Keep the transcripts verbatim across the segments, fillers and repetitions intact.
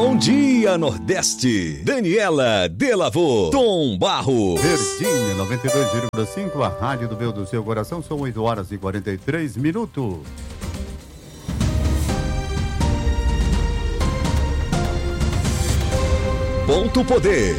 Bom dia, Nordeste. Daniela Delavô, Tom Barros. Verdinha, noventa e dois vírgula cinco, a rádio do meu do seu coração. São oito horas e quarenta e três minutos. Ponto Poder.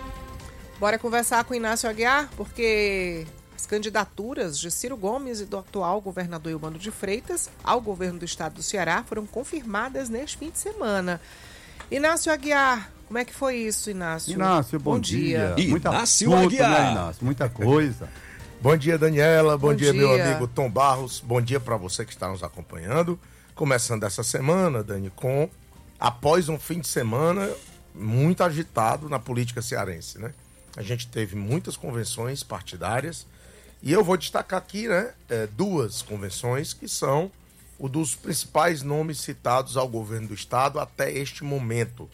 Bora conversar com o Inácio Aguiar, porque as candidaturas de Ciro Gomes e do atual governador Eumano de Freitas ao governo do estado do Ceará foram confirmadas neste fim de semana. Inácio Aguiar, como é que foi isso, Inácio? Inácio, bom, bom dia. dia. Muita Inácio fruta, Aguiar. Né, Inácio? Muita coisa. Bom dia, Daniela. Bom, bom dia, dia, meu amigo Tom Barros. Bom dia para você que está nos acompanhando. Começando essa semana, Dani, com após um fim de semana muito agitado na política cearense, né? A gente teve muitas convenções partidárias e eu vou destacar aqui, né, é, duas convenções que são o dos principais nomes citados ao governo do estado até este momento,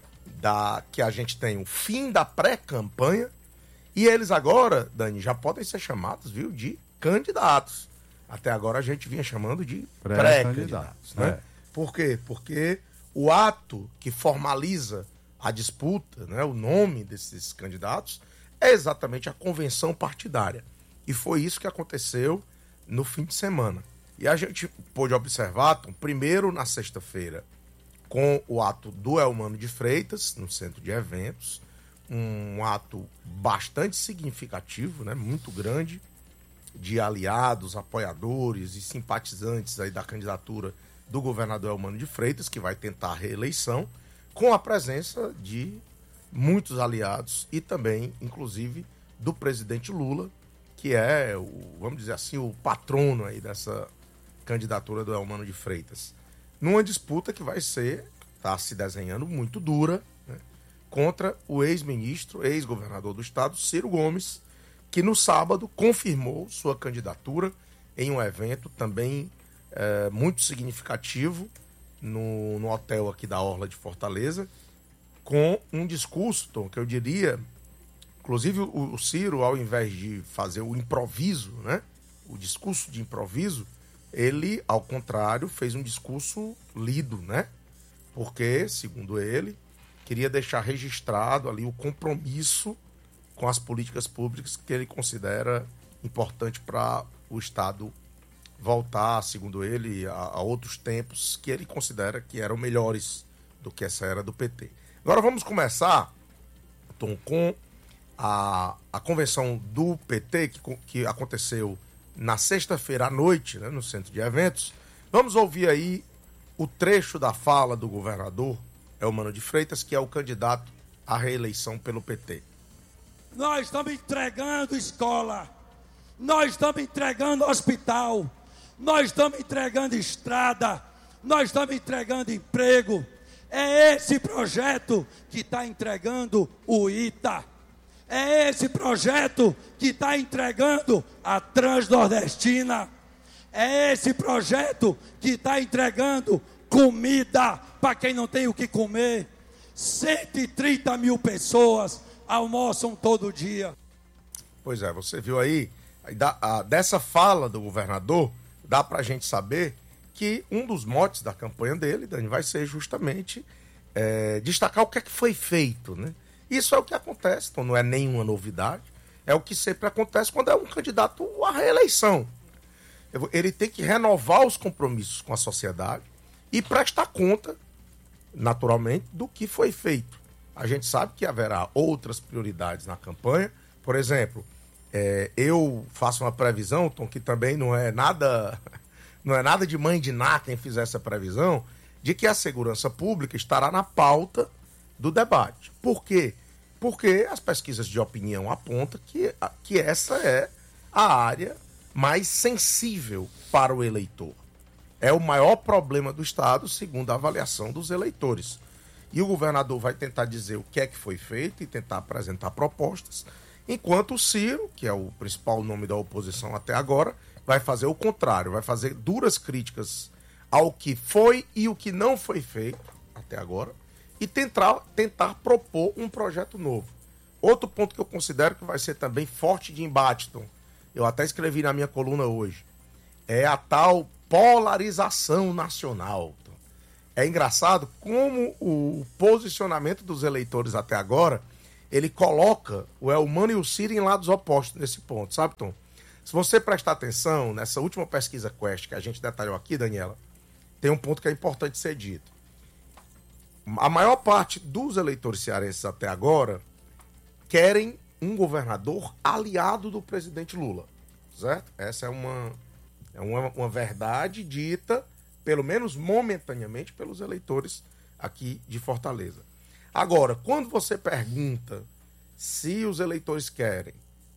da, que a gente tem o fim da pré-campanha e eles agora, Dani, já podem ser chamados, viu, de candidatos. Até agora a gente vinha chamando de pré-candidatos, né? É. Por quê? Porque o ato que formaliza a disputa, né, o nome desses candidatos, é exatamente a convenção partidária. E foi isso que aconteceu no fim de semana. E a gente pôde observar, Tom, primeiro na sexta-feira, com o ato do Eumano de Freitas, no centro de eventos, um ato bastante significativo, né, muito grande, de aliados, apoiadores e simpatizantes aí da candidatura do governador Eumano de Freitas, que vai tentar a reeleição, com a presença de muitos aliados e também, inclusive, do presidente Lula, que é, o, vamos dizer assim, o patrono aí dessa candidatura do Eumano de Freitas. Numa disputa que vai ser, está se desenhando muito dura, né, contra o ex-ministro, ex-governador do estado, Ciro Gomes, que no sábado confirmou sua candidatura em um evento também é, muito significativo, No, no hotel aqui da Orla de Fortaleza, com um discurso, Tom, que eu diria, inclusive o, o Ciro, ao invés de fazer o improviso, né, o discurso de improviso, ele, ao contrário, fez um discurso lido, né, porque, segundo ele, queria deixar registrado ali o compromisso com as políticas públicas que ele considera importante para o Estado voltar, segundo ele, a, a outros tempos que ele considera que eram melhores do que essa era do P T. Agora vamos começar, Tom, com a, a convenção do P T que, que aconteceu na sexta-feira à noite, né, no centro de eventos. Vamos ouvir aí o trecho da fala do governador Eumano de Freitas, que é o candidato à reeleição pelo P T. Nós estamos entregando escola, nós estamos entregando hospital, nós estamos entregando estrada, nós estamos entregando emprego. É esse projeto que está entregando o I T A. É esse projeto que está entregando a Transnordestina. É esse projeto que está entregando comida para quem não tem o que comer. cento e trinta mil pessoas almoçam todo dia. Pois é, você viu aí, dessa fala do governador, dá para a gente saber que um dos motes da campanha dele, Dani, vai ser justamente é, destacar o que é que foi feito, né? Isso é o que acontece, então não é nenhuma novidade, é o que sempre acontece quando é um candidato à reeleição. Ele tem que renovar os compromissos com a sociedade e prestar conta, naturalmente, do que foi feito. A gente sabe que haverá outras prioridades na campanha, por exemplo, é, eu faço uma previsão, Tom, que também não é nada, não é nada de mãe de Ná quem fizer essa previsão, de que a segurança pública estará na pauta do debate. Por quê? Porque as pesquisas de opinião apontam que, que essa é a área mais sensível para o eleitor. É o maior problema do Estado, segundo a avaliação dos eleitores. E o governador vai tentar dizer o que é que foi feito e tentar apresentar propostas, enquanto o Ciro, que é o principal nome da oposição até agora, vai fazer o contrário, vai fazer duras críticas ao que foi e o que não foi feito até agora e tentar, tentar propor um projeto novo. Outro ponto que eu considero que vai ser também forte de embate, Tom, eu até escrevi na minha coluna hoje, é a tal polarização nacional. Tom. é engraçado como o posicionamento dos eleitores até agora, ele coloca o Elmano e o Ciro em lados opostos nesse ponto, sabe, Tom? Se você prestar atenção nessa última pesquisa Quest que a gente detalhou aqui, Daniela, tem um ponto que é importante ser dito. A maior parte dos eleitores cearenses até agora querem um governador aliado do presidente Lula, certo? Essa é uma, é uma, uma verdade dita, pelo menos momentaneamente, pelos eleitores aqui de Fortaleza. Agora, quando você pergunta se os eleitores querem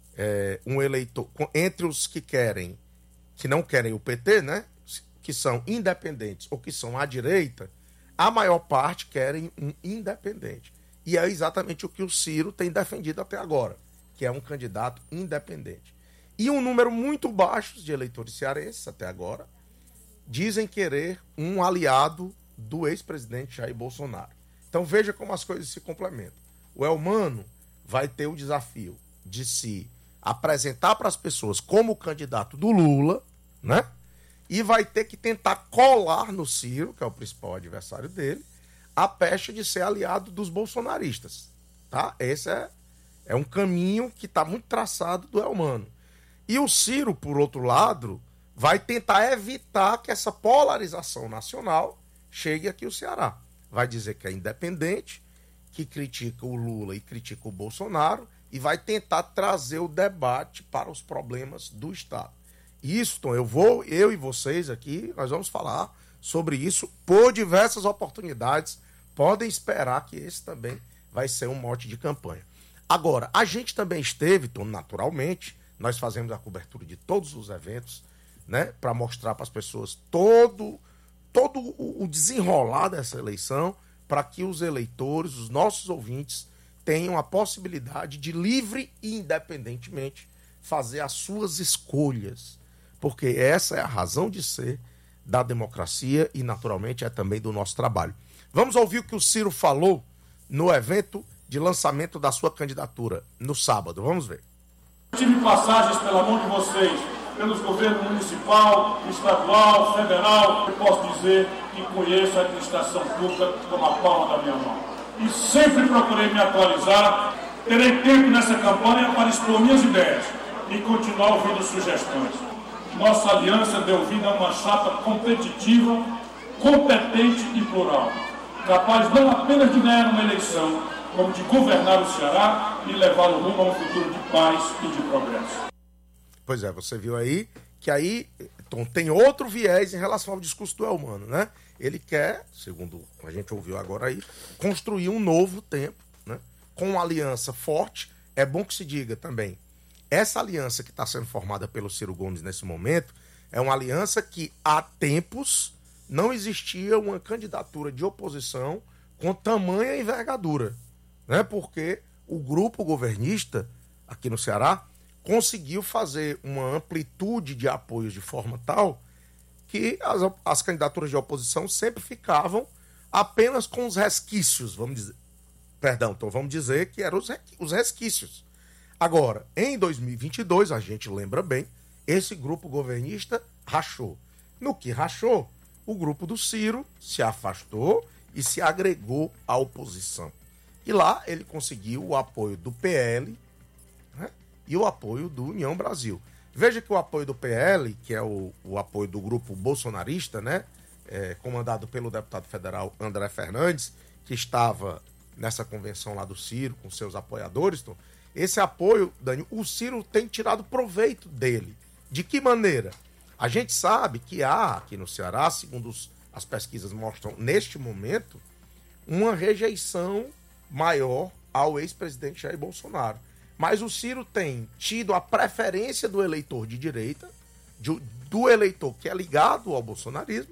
é, um eleitor, entre os que querem, que não querem o P T, né, que são independentes ou que são à direita, a maior parte querem um independente. E é exatamente o que o Ciro tem defendido até agora, que é um candidato independente. E um número muito baixo de eleitores cearenses até agora dizem querer um aliado do ex-presidente Jair Bolsonaro. Então veja como as coisas se complementam. O Elmano vai ter o desafio de se apresentar para as pessoas como candidato do Lula, né? E vai ter que tentar colar no Ciro, que é o principal adversário dele, a pecha de ser aliado dos bolsonaristas. Tá? Esse é, é um caminho que está muito traçado do Elmano. E o Ciro, por outro lado, vai tentar evitar que essa polarização nacional chegue aqui ao Ceará. Vai dizer que é independente, que critica o Lula e critica o Bolsonaro, e vai tentar trazer o debate para os problemas do Estado. Isso, Tom, eu vou, eu e vocês aqui, nós vamos falar sobre isso por diversas oportunidades. Podem esperar que esse também vai ser um mote de campanha. Agora, a gente também esteve, Tom, naturalmente, nós fazemos a cobertura de todos os eventos, né, para mostrar para as pessoas todo, todo o desenrolar dessa eleição, para que os eleitores, os nossos ouvintes, tenham a possibilidade de, livre e independentemente, fazer as suas escolhas. Porque essa é a razão de ser da democracia e, naturalmente, é também do nosso trabalho. Vamos ouvir o que o Ciro falou no evento de lançamento da sua candidatura, no sábado. Vamos ver. Eu tive passagens pela mão de vocês, pelos governos municipal, estadual, federal. Eu posso dizer que conheço a administração pública como a palma da minha mão. E sempre procurei me atualizar. Terei tempo nessa campanha para expor minhas ideias e continuar ouvindo sugestões. Nossa aliança deu vida a uma chapa competitiva, competente e plural, capaz não apenas de ganhar uma eleição, como de governar o Ceará e levá-lo rumo a um futuro de paz e de progresso. Pois é, você viu aí que aí Tom, tem outro viés em relação ao discurso do Elmano, né? Ele quer, segundo a gente ouviu agora aí, construir um novo tempo, né? Com uma aliança forte. É bom que se diga também, essa aliança que está sendo formada pelo Ciro Gomes nesse momento é uma aliança que há tempos não existia uma candidatura de oposição com tamanha envergadura, né? Porque o grupo governista aqui no Ceará conseguiu fazer uma amplitude de apoios de forma tal que as, as candidaturas de oposição sempre ficavam apenas com os resquícios, vamos dizer. Perdão, então vamos dizer que eram os, os resquícios. Agora, em dois mil e vinte e dois, a gente lembra bem, esse grupo governista rachou. No que rachou, o grupo do Ciro se afastou e se agregou à oposição. E lá ele conseguiu o apoio do P L, né, e o apoio do União Brasil. Veja que o apoio do P L, que é o, o apoio do grupo bolsonarista, né, é, comandado pelo deputado federal André Fernandes, que estava nessa convenção lá do Ciro com seus apoiadores, então, esse apoio, Dani, o Ciro tem tirado proveito dele. De que maneira? A gente sabe que há aqui no Ceará, segundo os, as pesquisas mostram neste momento, uma rejeição maior ao ex-presidente Jair Bolsonaro. Mas o Ciro tem tido a preferência do eleitor de direita, de, do eleitor que é ligado ao bolsonarismo,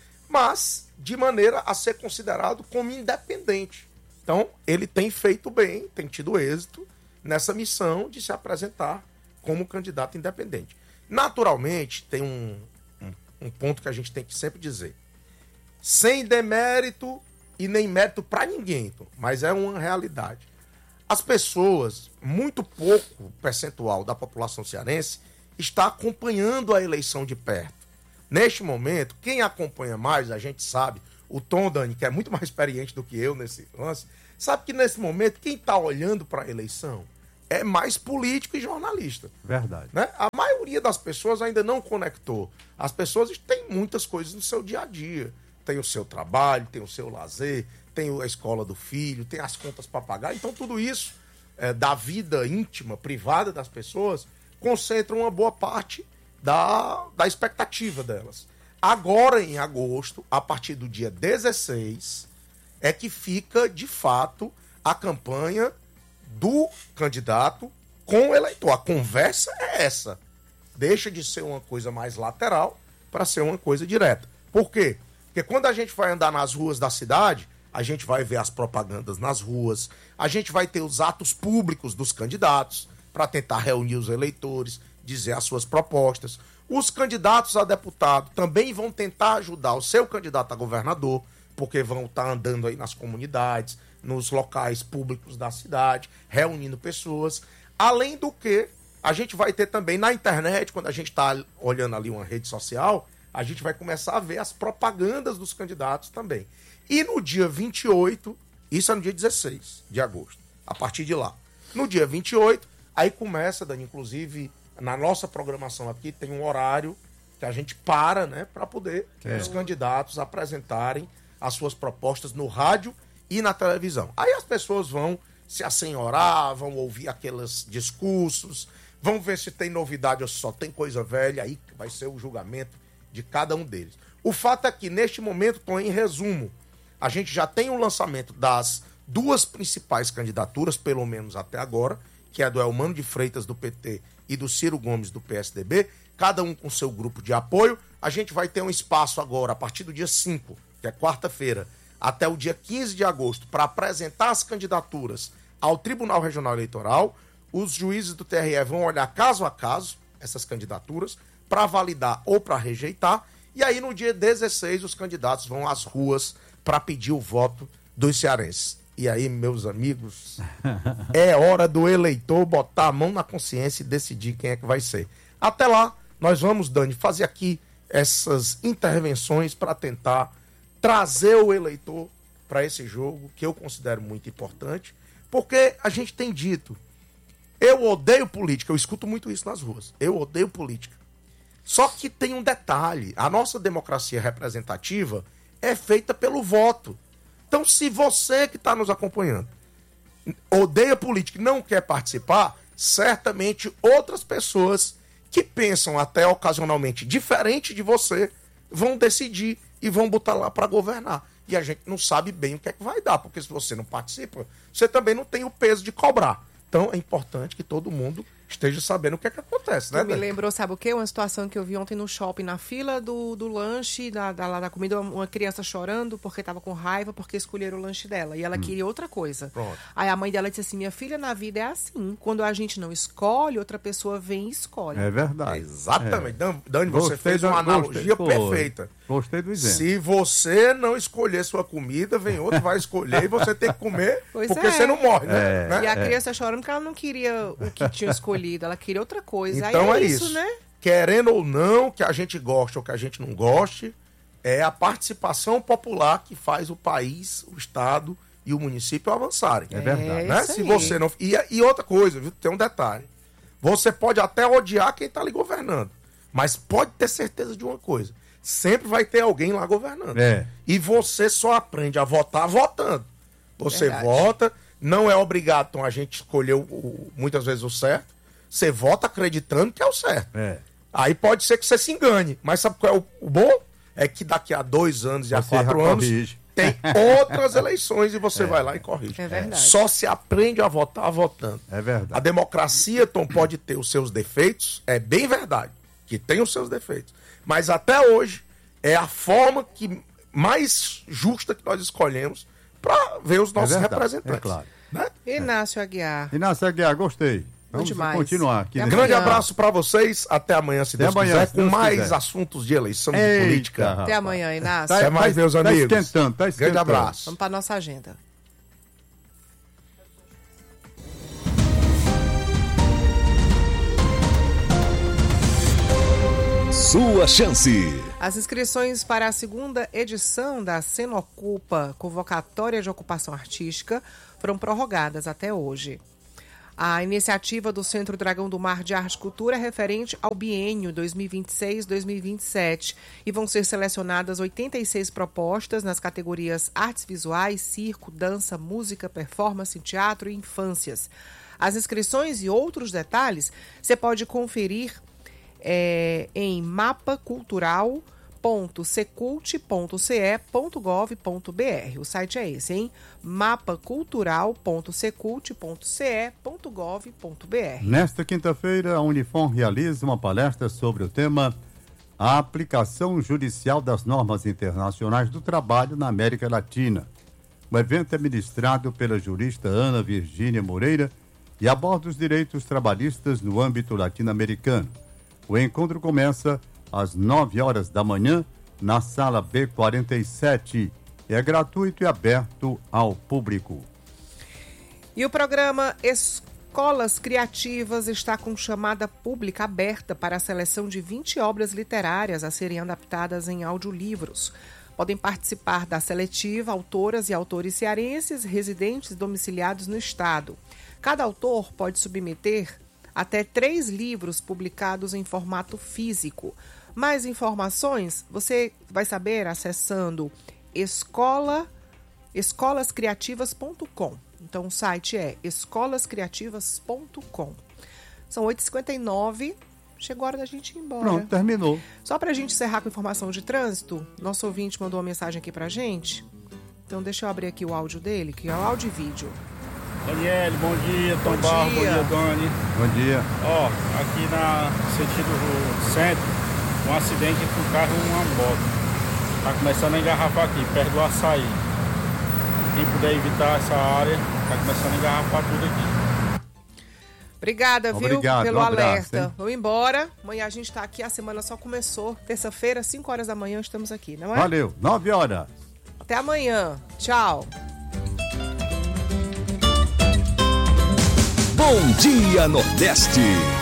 mas de maneira a ser considerado como independente. Então, ele tem feito bem, tem tido êxito nessa missão de se apresentar como candidato independente. Naturalmente, tem um, um, um ponto que a gente tem que sempre dizer. Sem demérito e nem mérito para ninguém, mas é uma realidade. As pessoas, muito pouco percentual da população cearense, está acompanhando a eleição de perto. Neste momento, quem acompanha mais, a gente sabe, o Tom, Dani, que é muito mais experiente do que eu nesse lance, sabe que nesse momento quem está olhando para a eleição é mais político e jornalista. Verdade. Né? A maioria das pessoas ainda não conectou. As pessoas têm muitas coisas no seu dia a dia. Tem o seu trabalho, tem o seu lazer, tem a escola do filho, tem as contas para pagar. Então tudo isso é, da vida íntima, privada das pessoas, concentra uma boa parte da, da expectativa delas. Agora, em agosto, a partir do dia dezesseis, é que fica, de fato, a campanha do candidato com o eleitor. A conversa é essa. Deixa de ser uma coisa mais lateral para ser uma coisa direta. Por quê? Porque quando a gente vai andar nas ruas da cidade, a gente vai ver as propagandas nas ruas, a gente vai ter os atos públicos dos candidatos para tentar reunir os eleitores, dizer as suas propostas. Os candidatos a deputado também vão tentar ajudar o seu candidato a governador, porque vão estar andando aí nas comunidades, nos locais públicos da cidade, reunindo pessoas. Além do que, a gente vai ter também na internet, quando a gente está olhando ali uma rede social, a gente vai começar a ver as propagandas dos candidatos também. E no dia vinte e oito, isso é no dia dezesseis de agosto, a partir de lá. No dia vinte e oito, aí começa, Dani, inclusive, na nossa programação aqui, tem um horário que a gente para, né, para poder é. os candidatos apresentarem as suas propostas no rádio e na televisão. Aí as pessoas vão se assenhorar, vão ouvir aqueles discursos, vão ver se tem novidade ou se só tem coisa velha, aí vai ser o julgamento de cada um deles. O fato é que, neste momento, Tom, em resumo, a gente já tem o lançamento das duas principais candidaturas, pelo menos até agora, que é a do Elmano de Freitas, do P T, e do Ciro Gomes, do P S D B, cada um com seu grupo de apoio. A gente vai ter um espaço agora, a partir do dia cinco, que é quarta-feira, até o dia quinze de agosto, para apresentar as candidaturas ao Tribunal Regional Eleitoral. Os juízes do T R E vão olhar caso a caso essas candidaturas, para validar ou para rejeitar. E aí, no dia dezesseis, os candidatos vão às ruas para pedir o voto dos cearenses. E aí, meus amigos, é hora do eleitor botar a mão na consciência e decidir quem é que vai ser. Até lá, nós vamos, Dani, fazer aqui essas intervenções para tentar trazer o eleitor para esse jogo, que eu considero muito importante, porque a gente tem dito, eu odeio política, eu escuto muito isso nas ruas, eu odeio política. Só que tem um detalhe, a nossa democracia representativa é feita pelo voto. Então, se você que está nos acompanhando odeia política e não quer participar, certamente outras pessoas que pensam até ocasionalmente diferente de você vão decidir e vão botar lá para governar. E a gente não sabe bem o que é que vai dar, porque se você não participa, você também não tem o peso de cobrar. Então, é importante que todo mundo esteja sabendo o que é que acontece, né? Tu me lembrou, sabe o quê? Uma situação que eu vi ontem no shopping, na fila do, do lanche, da, da, lá da comida, uma criança chorando porque estava com raiva, porque escolheram o lanche dela. E ela hum. queria outra coisa. Pronto. Aí a mãe dela disse assim, minha filha, na vida é assim. Quando a gente não escolhe, outra pessoa vem e escolhe. É verdade. É exatamente. É. Dani, gostei você fez uma do, analogia gostei, perfeita. Gostei do exemplo. Se você não escolher sua comida, vem outro, vai escolher e você tem que comer, pois porque é. você não morre, né? É. né? E a criança chorando porque ela não queria o que tinha escolhido, ela queria outra coisa. Então Aí é, é isso, isso, né? Querendo ou não, que a gente goste ou que a gente não goste, é a participação popular que faz o país, o estado e o município avançarem. É verdade. Né? Se você não... e, e outra coisa, viu? Tem um detalhe. Você pode até odiar quem está ali governando, mas pode ter certeza de uma coisa. Sempre vai ter alguém lá governando. É. E você só aprende a votar votando. Você Verdade. vota, não é obrigado então, a gente escolher o, o, muitas vezes o certo. Você vota acreditando que é o certo. É. Aí pode ser que você se engane. Mas sabe qual é o, o bom? É que daqui a dois anos e a você quatro anos corrige. tem outras eleições e você é. vai lá e corrige. É verdade. Só se aprende a votar votando. É verdade. A democracia, Tom, pode ter os seus defeitos. É bem verdade que tem os seus defeitos. Mas até hoje é a forma que mais justa que nós escolhemos para ver os nossos é verdade, representantes. É claro. Né? Inácio Aguiar. Inácio Aguiar, gostei. Vamos demais. continuar aqui. Até nesse... Grande abraço para vocês. Até amanhã, se Até Deus amanhã, quiser, se com Deus mais quiser. assuntos de eleição e de Eita, política. rapaz. Até amanhã, Inácio. Até mais, meus tá amigos. Esquentando, tá esquentando. Grande abraço. Vamos para nossa agenda. sua chance. As inscrições para a segunda edição da Cenocupa, Convocatória de Ocupação Artística, foram prorrogadas até hoje. A iniciativa do Centro Dragão do Mar de Arte e Cultura é referente ao biênio dois mil e vinte e seis a dois mil e vinte e sete e vão ser selecionadas oitenta e seis propostas nas categorias artes visuais, circo, dança, música, performance, teatro e infâncias. As inscrições e outros detalhes você pode conferir é, em mapa cultural ponto secult ponto c e ponto gov ponto b r. O site é esse, hein? mapa cultural ponto secult ponto c e ponto gov ponto b r. Nesta quinta-feira, a Unifor realiza uma palestra sobre o tema A Aplicação Judicial das Normas Internacionais do Trabalho na América Latina. O evento é ministrado pela jurista Ana Virgínia Moreira e aborda os direitos trabalhistas no âmbito latino-americano. O encontro começa às nove horas da manhã, na sala B quarenta e sete. É gratuito e aberto ao público. E o programa Escolas Criativas está com chamada pública aberta para a seleção de vinte obras literárias a serem adaptadas em audiolivros. Podem participar da seletiva autoras e autores cearenses residentes e domiciliados no estado. Cada autor pode submeter até três livros publicados em formato físico. Mais informações você vai saber acessando escola, escolas criativas ponto com. Então o site é escolas criativas ponto com. São oito e cinquenta e nove, chegou a hora da gente ir embora. Pronto, terminou. Só para a gente encerrar com informação de trânsito, nosso ouvinte mandou uma mensagem aqui pra gente. Então deixa eu abrir aqui o áudio dele, que é o áudio e vídeo. Daniele, bom dia, Tom Bom Barro, bom dia. dia, Dani. Bom dia. Ó, aqui na sentido centro, um acidente entre um carro e uma moto. Tá começando a engarrafar aqui, perto do Açaí. Quem puder evitar essa área, tá começando a engarrafar tudo aqui. Obrigada, viu, Obrigado, pelo um abraço, alerta. hein? Vamos embora. Amanhã a gente tá aqui, a semana só começou. Terça-feira, cinco horas da manhã, estamos aqui, não é? Valeu, nove horas. Até amanhã. Tchau. Bom Dia Nordeste.